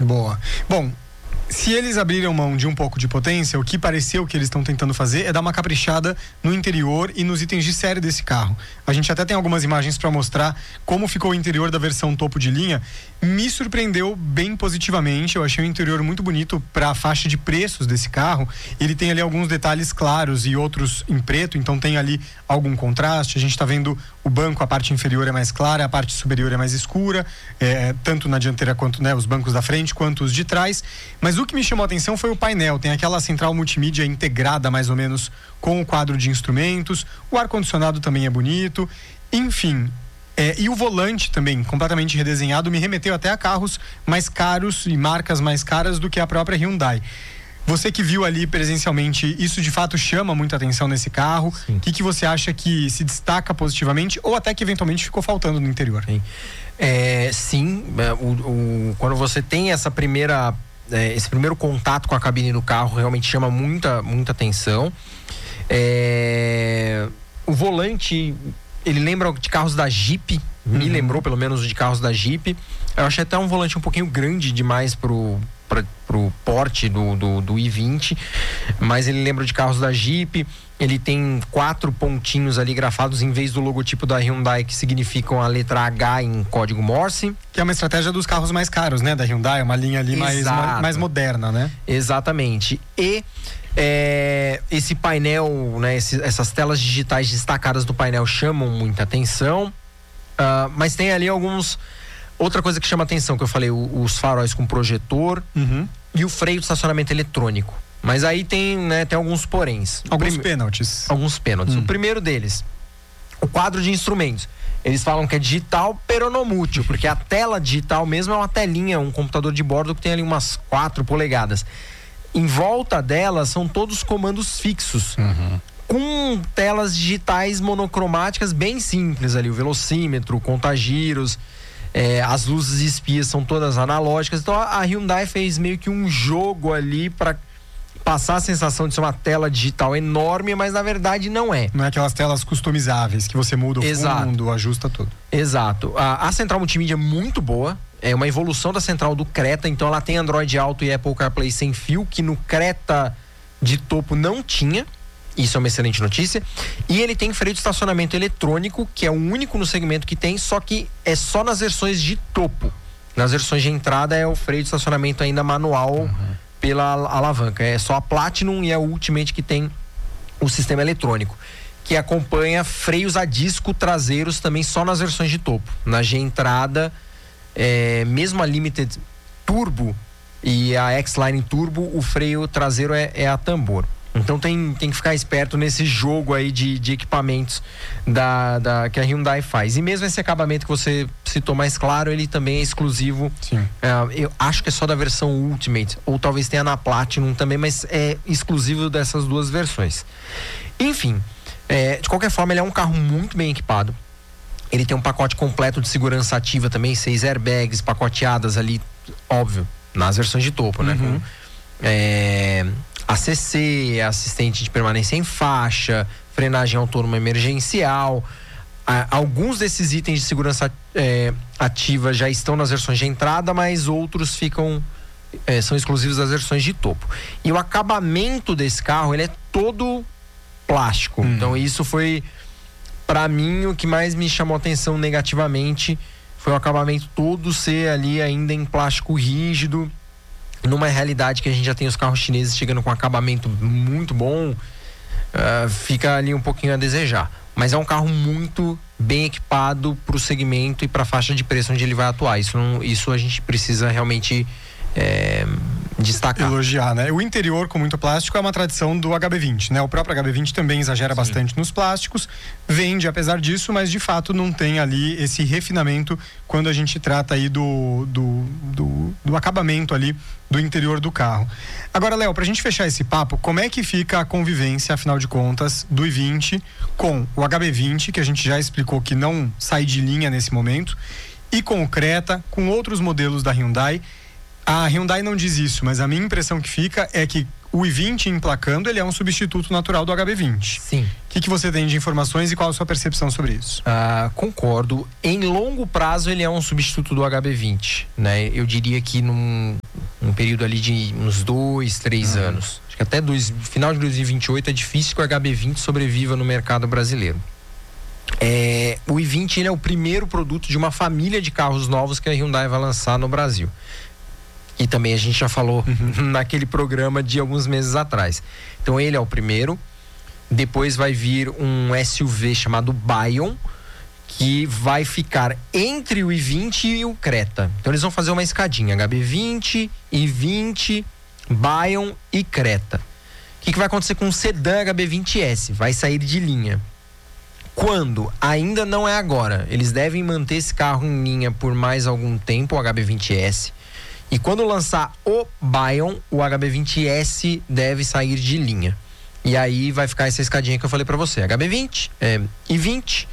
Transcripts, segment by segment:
Boa. Bom, se eles abriram mão de um pouco de potência, o que pareceu que eles estão tentando fazer é dar uma caprichada no interior e nos itens de série desse carro. A gente até tem algumas imagens para mostrar como ficou o interior da versão topo de linha. Me surpreendeu bem positivamente. Eu achei o interior muito bonito para a faixa de preços desse carro. Ele tem ali alguns detalhes claros e outros em preto, então tem ali algum contraste. A gente está vendo o banco, a parte inferior é mais clara, a parte superior é mais escura, tanto na dianteira quanto, né, os bancos da frente quanto os de trás. Mas o que me chamou a atenção foi o painel. Tem aquela central multimídia integrada mais ou menos com o quadro de instrumentos. O ar-condicionado também é bonito. Enfim, e o volante também, completamente redesenhado, me remeteu até a carros mais caros e marcas mais caras do que a própria Hyundai. Você que viu ali presencialmente, isso de fato chama muita atenção nesse carro? O que você acha que se destaca positivamente ou até que eventualmente ficou faltando no interior? Quando você tem esse primeiro contato com a cabine do carro, realmente chama muita atenção. O volante, ele lembra de carros da Jeep, me lembrou pelo menos de carros da Jeep. Eu achei até um volante um pouquinho grande demais pro porte do i20, mas ele lembra de carros da Jeep. Ele tem 4 pontinhos ali grafados em vez do logotipo da Hyundai, que significam a letra H em código Morse. Que é uma estratégia dos carros mais caros, né, da Hyundai, uma linha ali mais moderna, né? Exatamente. E esse painel, né, essas telas digitais destacadas do painel chamam muita atenção, mas tem ali outra coisa que chama atenção, que eu falei, os faróis com projetor e o freio de estacionamento eletrônico. Mas aí tem alguns poréns. Alguns pênaltis. O primeiro deles, o quadro de instrumentos. Eles falam que é digital peronomútil, porque a tela digital mesmo é uma telinha, um computador de bordo que tem ali umas 4 polegadas. Em volta dela são todos comandos fixos. Com telas digitais monocromáticas bem simples ali, o velocímetro, o contagiros. As luzes espias são todas analógicas. Então a Hyundai fez meio que um jogo ali para passar a sensação de ser uma tela digital enorme, mas na verdade não é. Não é aquelas telas customizáveis que você muda o fundo, ajusta tudo. Exato. A central multimídia é muito boa. É uma evolução da central do Creta. Então ela tem Android Auto e Apple CarPlay sem fio, que no Creta de topo não tinha. Isso é uma excelente notícia. E ele tem freio de estacionamento eletrônico, que é o único no segmento que tem, só que é só nas versões de topo. Nas versões de entrada é o freio de estacionamento ainda manual pela alavanca. É só a Platinum e a Ultimate que tem o sistema eletrônico, que acompanha freios a disco traseiros também só nas versões de topo. Na de entrada, mesmo a Limited Turbo e a X-Line Turbo, o freio traseiro é a tambor. Então tem que ficar esperto nesse jogo aí de equipamentos que a Hyundai faz. E mesmo esse acabamento que você citou mais claro, ele também é exclusivo. Eu acho que é só da versão Ultimate, ou talvez tenha na Platinum também, mas é exclusivo dessas duas versões. Enfim, de qualquer forma, ele é um carro muito bem equipado. Ele tem um pacote completo de segurança ativa também, 6 airbags pacoteadas ali, óbvio, nas versões de topo, né? ACC, assistente de permanência em faixa, frenagem autônoma emergencial. Alguns desses itens de segurança ativa já estão nas versões de entrada, mas outros são exclusivos das versões de topo. E o acabamento desse carro, ele é todo plástico. Então isso foi, para mim, o que mais me chamou a atenção negativamente, foi o acabamento todo ser ali ainda em plástico rígido, numa realidade que a gente já tem os carros chineses chegando com acabamento muito bom. Fica ali um pouquinho a desejar, mas é um carro muito bem equipado para o segmento e para a faixa de preço onde ele vai atuar. Isso a gente precisa realmente destacar. Elogiar, né? O interior com muito plástico é uma tradição do HB20, né? O próprio HB20 também exagera bastante nos plásticos, vende apesar disso, mas de fato não tem ali esse refinamento quando a gente trata aí do acabamento ali do interior do carro. Agora, Léo, pra gente fechar esse papo, como é que fica a convivência, afinal de contas, do i20 com o HB20, que a gente já explicou que não sai de linha nesse momento, e com o Creta, com outros modelos da Hyundai? A Hyundai não diz isso, mas a minha impressão que fica é que o i20 emplacando, ele é um substituto natural do HB20. Sim. O que você tem de informações e qual a sua percepção sobre isso? Concordo. Em longo prazo, ele é um substituto do HB20, né? Eu diria que Um período ali de uns 2, 3 anos. Acho que até final de 2028 é difícil que o HB20 sobreviva no mercado brasileiro. O i20 ele é o primeiro produto de uma família de carros novos que a Hyundai vai lançar no Brasil. E também a gente já falou naquele programa de alguns meses atrás. Então ele é o primeiro. Depois vai vir um SUV chamado Bayon, que vai ficar entre o i20 e o Creta. Então eles vão fazer uma escadinha: HB20, i20, Bayon e Creta. O que vai acontecer com o sedã HB20S? Vai sair de linha. Quando? Ainda não é agora. Eles devem manter esse carro em linha por mais algum tempo, o HB20S. E quando lançar o Bayon, o HB20S deve sair de linha. E aí vai ficar essa escadinha que eu falei pra você: HB20, i20,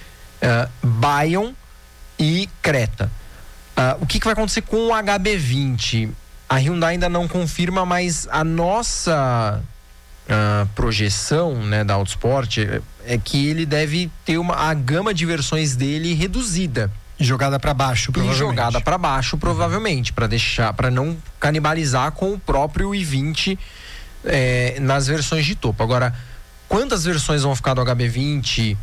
Bayon e Creta. O que vai acontecer com o HB20? A Hyundai ainda não confirma, mas a nossa projeção, né, da Autosport é que ele deve ter a gama de versões dele reduzida. E jogada para baixo, provavelmente. Para não canibalizar com o próprio i20 nas versões de topo. Agora, quantas versões vão ficar do HB20?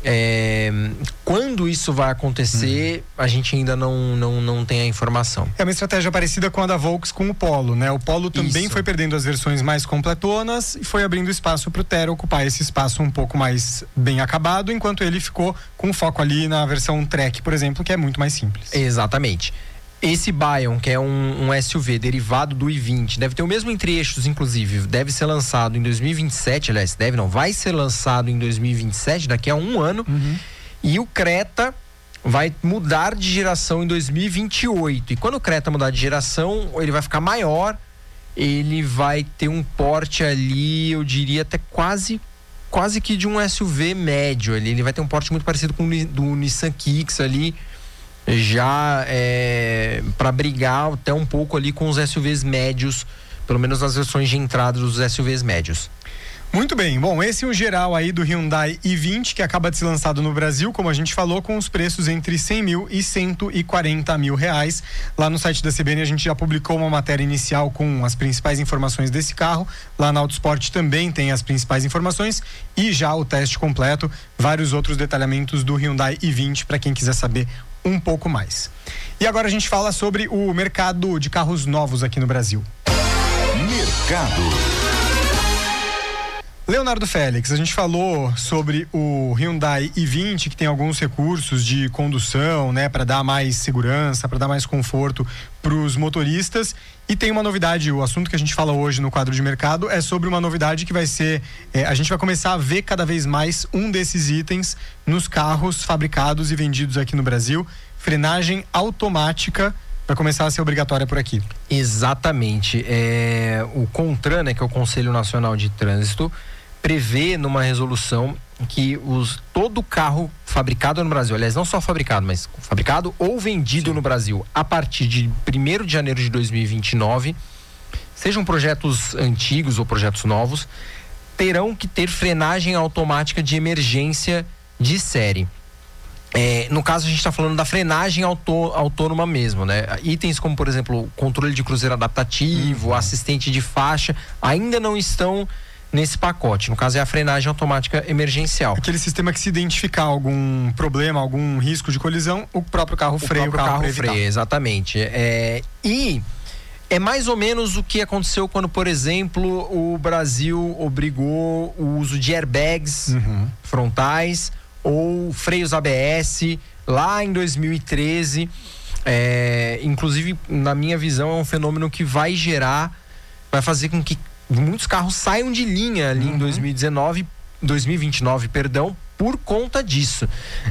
Quando isso vai acontecer, a gente ainda não tem a informação. É uma estratégia parecida com a da Volks com o Polo, né? O Polo também foi perdendo as versões mais completonas e foi abrindo espaço para o Tera ocupar esse espaço um pouco mais bem acabado, enquanto ele ficou com foco ali na versão Trek, por exemplo, que é muito mais simples. Exatamente. Esse Bayon, que é um SUV derivado do i20, deve ter o mesmo entre-eixos, inclusive, deve ser lançado em 2027, aliás, vai ser lançado em 2027, daqui a um ano, e o Creta vai mudar de geração em 2028, e quando o Creta mudar de geração, ele vai ficar maior, ele vai ter um porte ali, eu diria até quase que de um SUV médio ali, ele vai ter um porte muito parecido com o do Nissan Kicks ali, já para brigar até um pouco ali com os SUVs médios, pelo menos nas versões de entrada dos SUVs médios. Muito bem, bom, esse é o geral aí do Hyundai i20, que acaba de ser lançado no Brasil, como a gente falou, com os preços entre 100 mil e 140 mil reais. Lá no site da CBN a gente já publicou uma matéria inicial com as principais informações desse carro. Lá na Autosport também tem as principais informações e já o teste completo, vários outros detalhamentos do Hyundai i20 para quem quiser saber um pouco mais. E agora a gente fala sobre o mercado de carros novos aqui no Brasil. Mercado. Leonardo Félix, a gente falou sobre o Hyundai i20, que tem alguns recursos de condução, né, para dar mais segurança, para dar mais conforto para os motoristas. E tem uma novidade, o assunto que a gente fala hoje no quadro de mercado é sobre uma novidade que vai ser, a gente vai começar a ver cada vez mais um desses itens nos carros fabricados e vendidos aqui no Brasil. Frenagem automática vai começar a ser obrigatória por aqui. Exatamente. O CONTRAN, né, que é o Conselho Nacional de Trânsito, prevê numa resolução que todo carro fabricado no Brasil, aliás, não só fabricado, mas fabricado ou vendido no Brasil a partir de 1º de janeiro de 2029, sejam projetos antigos ou projetos novos, terão que ter frenagem automática de emergência de série. No caso a gente está falando da frenagem autônoma mesmo, né? Itens como, por exemplo, controle de cruzeiro adaptativo, assistente de faixa, ainda não estão nesse pacote. No caso é a frenagem automática emergencial. Aquele sistema que, se identificar algum problema, algum risco de colisão, o próprio carro freia. O carro freia, exatamente. E é mais ou menos o que aconteceu quando, por exemplo, o Brasil obrigou o uso de airbags frontais ou freios ABS lá em 2013. Inclusive, na minha visão, é um fenômeno que vai fazer com que muitos carros saiam de linha ali em 2029, por conta disso.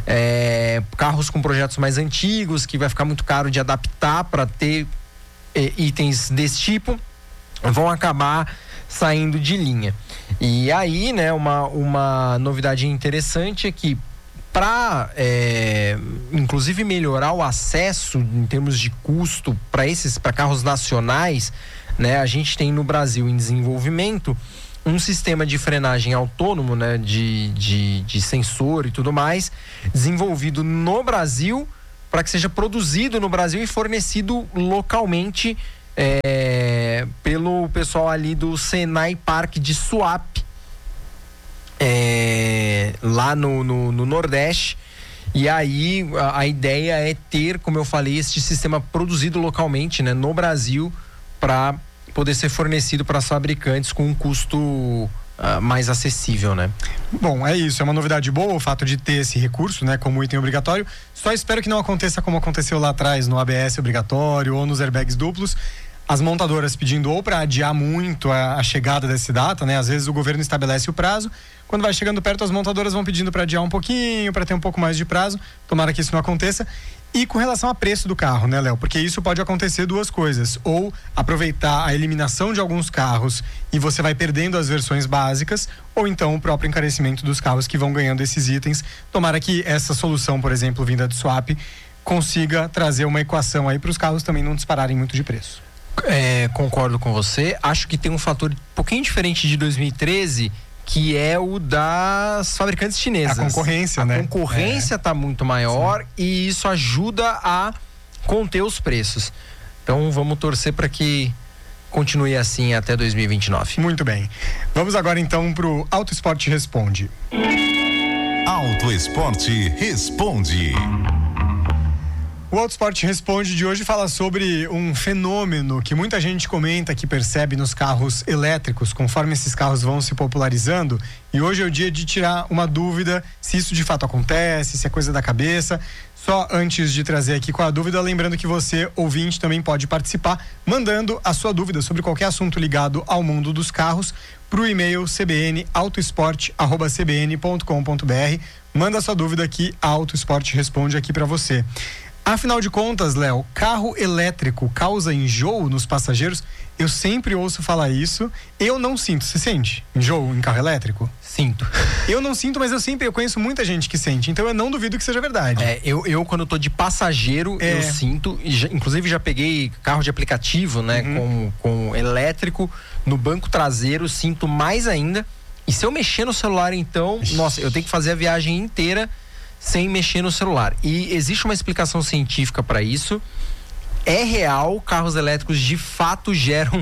Carros com projetos mais antigos, que vai ficar muito caro de adaptar para ter itens desse tipo, vão acabar saindo de linha. E aí, né, uma novidade interessante é que para inclusive melhorar o acesso em termos de custo para carros nacionais, né, a gente tem no Brasil em desenvolvimento um sistema de frenagem autônomo, né, de sensor e tudo mais, desenvolvido no Brasil para que seja produzido no Brasil e fornecido localmente pelo pessoal ali do Senai Park de Suape, lá no Nordeste. E aí a ideia é ter, como eu falei, este sistema produzido localmente, né, no Brasil, para poder ser fornecido para as fabricantes com um custo mais acessível, né? Bom, é isso, é uma novidade boa o fato de ter esse recurso, né, como item obrigatório. Só espero que não aconteça como aconteceu lá atrás no ABS obrigatório ou nos airbags duplos. As montadoras pedindo ou para adiar muito a chegada dessa data, né? Às vezes o governo estabelece o prazo, quando vai chegando perto as montadoras vão pedindo para adiar um pouquinho, para ter um pouco mais de prazo. Tomara que isso não aconteça. E com relação ao preço do carro, né, Léo? Porque isso pode acontecer duas coisas. Ou aproveitar a eliminação de alguns carros e você vai perdendo as versões básicas, ou então o próprio encarecimento dos carros que vão ganhando esses itens. Tomara que essa solução, por exemplo, vinda de swap, consiga trazer uma equação aí para os carros também não dispararem muito de preço. Concordo com você. Acho que tem um fator um pouquinho diferente de 2013, que é o das fabricantes chinesas. A concorrência, né? A concorrência está muito maior. Sim. E isso ajuda a conter os preços. Então vamos torcer para que continue assim até 2029. Muito bem. Vamos agora então para o Auto Esporte Responde. Auto Esporte Responde. O Auto Esporte Responde de hoje fala sobre um fenômeno que muita gente comenta que percebe nos carros elétricos, conforme esses carros vão se popularizando. E hoje é o dia de tirar uma dúvida se isso de fato acontece, se é coisa da cabeça. Só antes de trazer aqui com a dúvida, lembrando que você, ouvinte, também pode participar, mandando a sua dúvida sobre qualquer assunto ligado ao mundo dos carros para o e-mail cbnautoesporte@cbn.com.br. Manda a sua dúvida aqui, a Auto Esporte responde aqui para você. Afinal de contas, Léo, carro elétrico causa enjoo nos passageiros? Eu sempre ouço falar isso. Eu não sinto. Você sente enjoo em carro elétrico? Sinto. Eu não sinto, mas eu conheço muita gente que sente. Então eu não duvido que seja verdade. Eu quando eu tô de passageiro, eu sinto. Inclusive já peguei carro de aplicativo, né? Com elétrico. No banco traseiro, sinto mais ainda. E se eu mexer no celular, então, nossa, eu tenho que fazer a viagem inteira sem mexer no celular. E existe uma explicação científica para isso. É real, carros elétricos de fato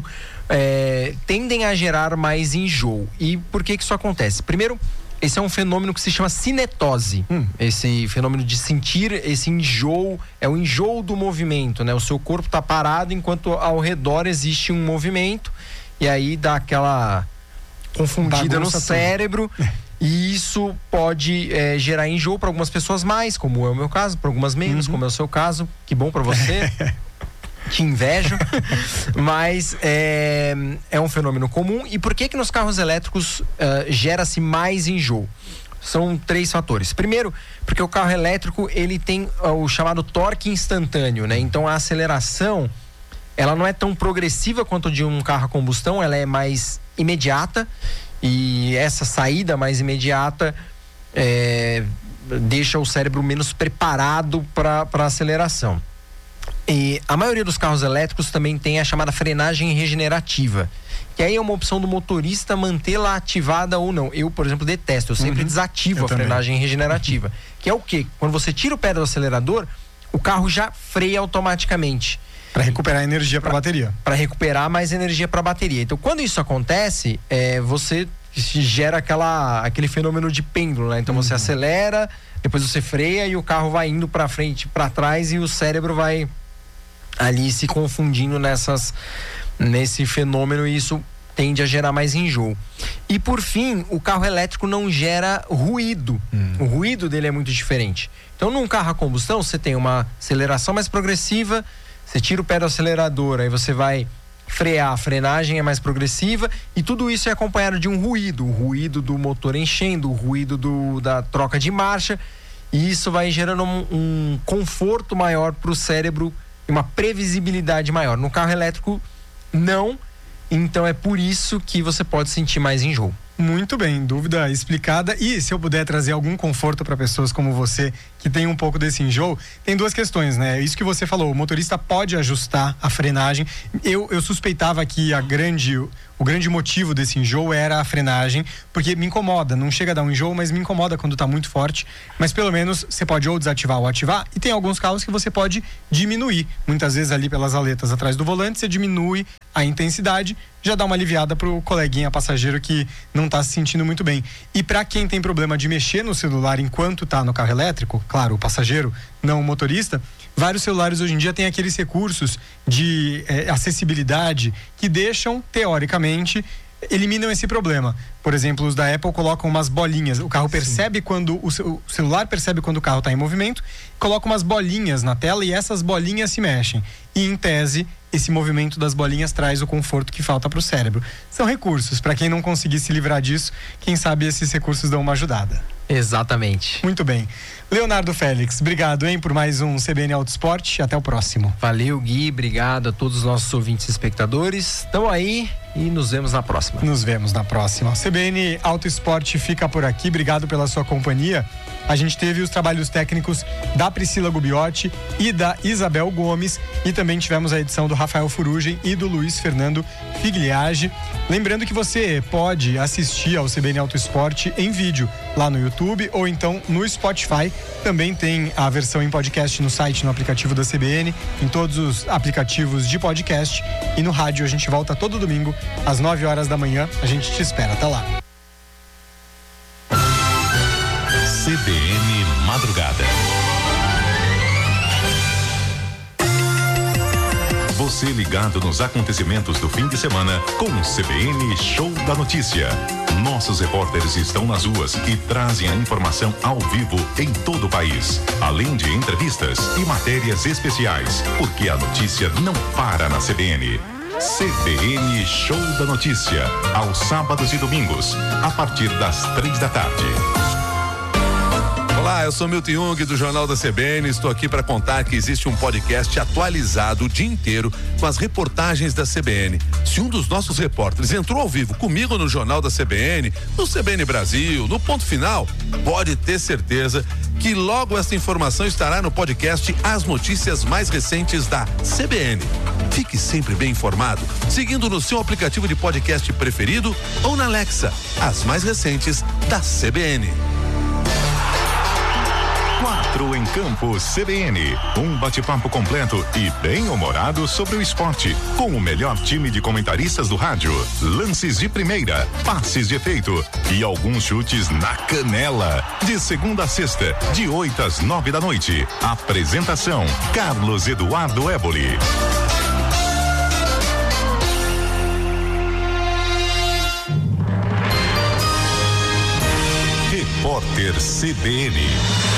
tendem a gerar mais enjoo. E por que isso acontece? Primeiro, esse é um fenômeno que se chama cinetose. Esse fenômeno de sentir esse enjoo, é o enjoo do movimento, né? O seu corpo está parado enquanto ao redor existe um movimento, e aí dá aquela confundida no cérebro. E isso pode gerar enjoo para algumas pessoas mais, como é o meu caso, para algumas menos, como é o seu caso. Que bom para você. Te invejo. Mas é um fenômeno comum. E por que nos carros elétricos gera-se mais enjoo? São 3 fatores. Primeiro, porque o carro elétrico ele tem o chamado torque instantâneo, né? Então a aceleração ela não é tão progressiva quanto de um carro a combustão, ela é mais imediata. E essa saída mais imediata deixa o cérebro menos preparado para a aceleração. E a maioria dos carros elétricos também tem a chamada frenagem regenerativa, que aí é uma opção do motorista mantê-la ativada ou não. Eu, por exemplo, detesto, eu sempre desativo a frenagem regenerativa. Que é o quê? Quando você tira o pé do acelerador, o carro já freia automaticamente. Para recuperar energia para a bateria. Para recuperar mais energia para a bateria. Então, quando isso acontece, você gera aquele fenômeno de pêndulo, né? Então, você acelera, depois você freia e o carro vai indo para frente, para trás, e o cérebro vai ali se confundindo nesse fenômeno, e isso tende a gerar mais enjoo. E por fim, o carro elétrico não gera ruído. O ruído dele é muito diferente. Então, num carro a combustão, você tem uma aceleração mais progressiva. Você tira o pé do acelerador, aí você vai frear, a frenagem é mais progressiva, e tudo isso é acompanhado de um ruído, o ruído do motor enchendo, o ruído da troca de marcha, e isso vai gerando um conforto maior para o cérebro e uma previsibilidade maior. No carro elétrico, não, então é por isso que você pode sentir mais enjoo. Muito bem, dúvida explicada. E se eu puder trazer algum conforto para pessoas como você que tem um pouco desse enjoo, tem duas questões, né? Isso que você falou, o motorista pode ajustar a frenagem. Eu suspeitava que o grande motivo desse enjoo era a frenagem, porque me incomoda, não chega a dar um enjoo, mas me incomoda quando tá muito forte, mas pelo menos você pode ou desativar ou ativar, e tem alguns carros que você pode diminuir, muitas vezes ali pelas aletas atrás do volante, você diminui a intensidade, já dá uma aliviada pro coleguinha passageiro que não tá se sentindo muito bem. E para quem tem problema de mexer no celular enquanto tá no carro elétrico, claro, o passageiro, não o motorista, vários celulares hoje em dia têm aqueles recursos de acessibilidade que deixam, teoricamente, eliminam esse problema. Por exemplo, os da Apple colocam umas bolinhas. O carro percebe quando o celular percebe quando o carro está em movimento, coloca umas bolinhas na tela e essas bolinhas se mexem. E em tese, esse movimento das bolinhas traz o conforto que falta para o cérebro. São recursos. Para quem não conseguir se livrar disso, quem sabe esses recursos dão uma ajudada. Exatamente. Muito bem. Leonardo Félix, obrigado, hein, por mais um CBN Auto Esporte. Até o próximo. Valeu, Gui. Obrigado a todos os nossos ouvintes e espectadores. Estão aí e nos vemos na próxima. Nos vemos na próxima. CBN Auto Esporte fica por aqui. Obrigado pela sua companhia. A gente teve os trabalhos técnicos da Priscila Gubiotti e da Isabel Gomes, e também tivemos a edição do Rafael Furugem e do Luiz Fernando Figliage. Lembrando que você pode assistir ao CBN Auto Esporte em vídeo lá no YouTube ou então no Spotify. Também tem a versão em podcast no site, no aplicativo da CBN, em todos os aplicativos de podcast, e no rádio. A gente volta todo domingo às 9 horas da manhã. A gente te espera. Até lá. CBN Madrugada. Você ligado nos acontecimentos do fim de semana com o CBN Show da Notícia. Nossos repórteres estão nas ruas e trazem a informação ao vivo em todo o país, além de entrevistas e matérias especiais, porque a notícia não para na CBN. CBN Show da Notícia, aos sábados e domingos, a partir das 3 da tarde. Olá, eu sou Milton Jung do Jornal da CBN. Estou aqui para contar que existe um podcast atualizado o dia inteiro com as reportagens da CBN. Se um dos nossos repórteres entrou ao vivo comigo no Jornal da CBN, no CBN Brasil, no Ponto Final, pode ter certeza que logo essa informação estará no podcast As Notícias Mais Recentes da CBN. Fique sempre bem informado, seguindo no seu aplicativo de podcast preferido ou na Alexa, as mais recentes da CBN. 4 em Campo CBN. Um bate-papo completo e bem-humorado sobre o esporte, com o melhor time de comentaristas do rádio. Lances de primeira, passes de efeito e alguns chutes na canela. De segunda a sexta, de 8 às 9 da noite. Apresentação: Carlos Eduardo Éboli. Repórter CBN.